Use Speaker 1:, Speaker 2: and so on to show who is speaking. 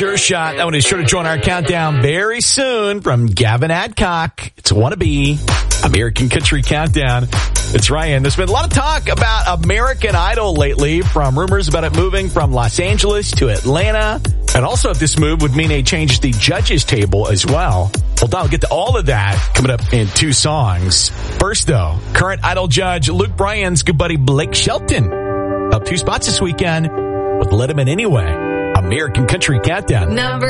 Speaker 1: Sure shot. That one is sure to join our countdown very soon from Gavin Adcock. It's Wannabe, American Country Countdown. It's Ryan. There's been a lot of talk about American Idol lately, from rumors about it moving from Los Angeles to Atlanta. And also if this move would mean a change to the judges table as well. Well, I'll get to all of that coming up in 2 songs. First, though, current Idol judge Luke Bryan's good buddy Blake Shelton up 2 spots this weekend with Let 'Em In Anyway. American Country Countdown.
Speaker 2: Number